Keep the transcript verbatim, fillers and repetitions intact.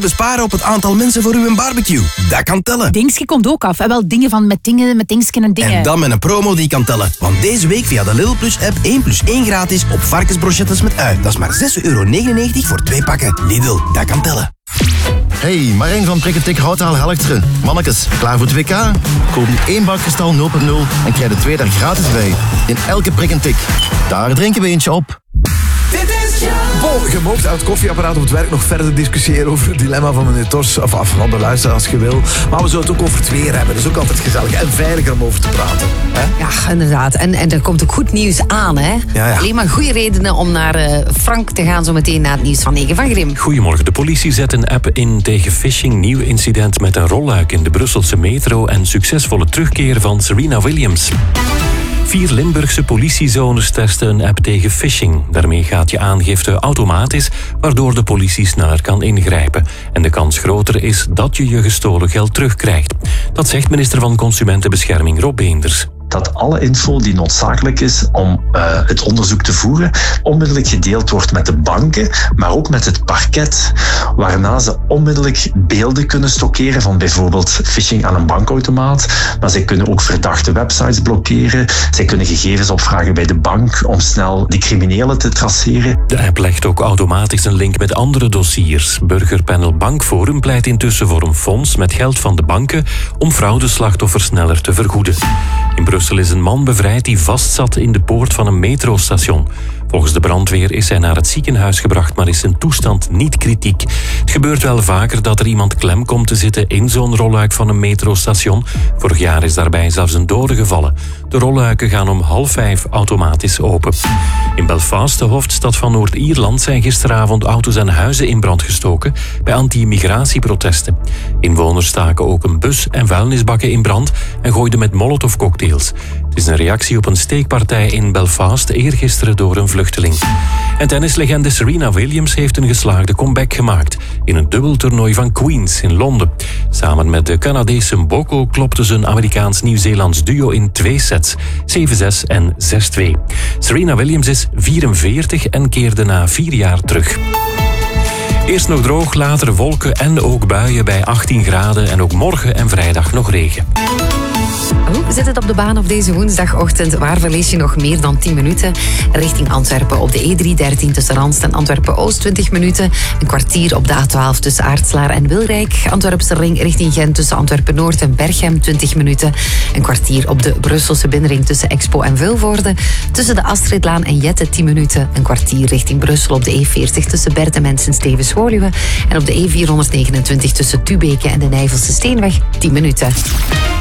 besparen op het aantal mensen voor uw barbecue. Dat kan tellen. Dingske komt ook af. En wel dingen van met dingen, met dingsken en dingen. En dan met een promo die kan tellen. Want deze week via de Lidl Plus app één plus één gratis op varkensbrochettes met ui. Dat is maar zes euro negenennegentig voor twee pakken. Lidl, dat kan tellen. Hey, Marijn van Prikketik Houtaal Helkteren. Mannekes, klaar voor het W K? Koop nu één bak Kristal nul punt nul en krijg de twee daar gratis bij. In elke prik en tik. Daar drinken we eentje op. Bon, je moogt aan het koffieapparaat op het werk nog verder discussiëren over het dilemma van meneer Tors. Of af van de luister als je wil. Maar we zullen het ook over het weer hebben. Dat is ook altijd gezellig en veiliger om over te praten. Hè? Ja, inderdaad. En, en er komt ook goed nieuws aan, hè? Ja, ja. Alleen maar goede redenen om naar uh, Frank te gaan zo meteen na het nieuws van negen van Grim. Goedemorgen. De politie zet een app in tegen phishing. Nieuw incident met een rolluik in de Brusselse metro en succesvolle terugkeer van Serena Williams. Vier Limburgse politiezones testen een app tegen phishing. Daarmee gaat je aangifte automatisch, waardoor de politie sneller kan ingrijpen. En de kans groter is dat je je gestolen geld terugkrijgt. Dat zegt minister van Consumentenbescherming Rob Beenders. Dat alle info die noodzakelijk is om uh, het onderzoek te voeren, onmiddellijk gedeeld wordt met de banken, maar ook met het parket, waarna ze onmiddellijk beelden kunnen stockeren van bijvoorbeeld phishing aan een bankautomaat, maar zij kunnen ook verdachte websites blokkeren, zij kunnen gegevens opvragen bij de bank om snel die criminelen te traceren. De app legt ook automatisch een link met andere dossiers. Burgerpanel Bankforum pleit intussen voor een fonds met geld van de banken om fraudeslachtoffers sneller te vergoeden. In Brussel is een man bevrijd die vastzat in de poort van een metrostation. Volgens de brandweer is hij naar het ziekenhuis gebracht, maar is zijn toestand niet kritiek. Het gebeurt wel vaker dat er iemand klem komt te zitten in zo'n rolluik van een metrostation. Vorig jaar is daarbij zelfs een dode gevallen. De rolluiken gaan om half vijf automatisch open. In Belfast, de hoofdstad van Noord-Ierland, zijn gisteravond auto's en huizen in brand gestoken bij anti-immigratieprotesten. Inwoners staken ook een bus en vuilnisbakken in brand en gooiden met molotovcocktails. Het is een reactie op een steekpartij in Belfast eergisteren door een vluchteling. En tennislegende Serena Williams heeft een geslaagde comeback gemaakt in een dubbeltoernooi van Queens in Londen. Samen met de Canadese Mboko klopte ze een Amerikaans-Nieuw-Zeelands duo in twee sets, zeven zes en zes twee. Serena Williams is vierenveertig en keerde na vier jaar terug. Eerst nog droog, later wolken en ook buien bij achttien graden en ook morgen en vrijdag nog regen. Hoe zit het op de baan op deze woensdagochtend? Waar verlies je nog meer dan tien minuten? Richting Antwerpen op de E driehonderddertien tussen Randst en Antwerpen-Oost twintig minuten. Een kwartier op de A twaalf tussen Aartslaar en Wilrijk. Antwerpse ring richting Gent tussen Antwerpen-Noord en Berchem twintig minuten. Een kwartier op de Brusselse binnenring tussen Expo en Vilvoorde. Tussen de Astridlaan en Jette tien minuten. Een kwartier richting Brussel op de E veertig tussen Bertem en Sint-Stevens-Woluwe. En op de E vierhonderdnegenentwintig tussen Tubeke en de Nijvelse Steenweg tien minuten.